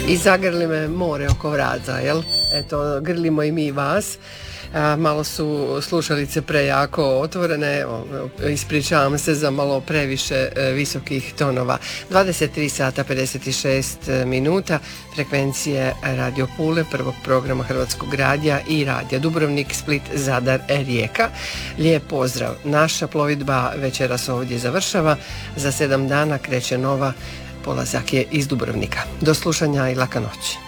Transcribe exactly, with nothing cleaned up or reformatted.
I zagrli me more oko vrata, jel? Eto, grlimo i mi vas. A, malo su slušalice prejako otvorene, evo, ispričavam se za malo previše e, visokih tonova. dvadeset tri sata pedeset šest minuta, frekvencije Radio Pule, prvog programa Hrvatskog radija i Radija Dubrovnik, Split, Zadar, Rijeka. Lijep pozdrav. Naša plovidba večeras ovdje završava. Za sedam dana kreće nova, polazak je iz Dubrovnika. Do slušanja i laka noć.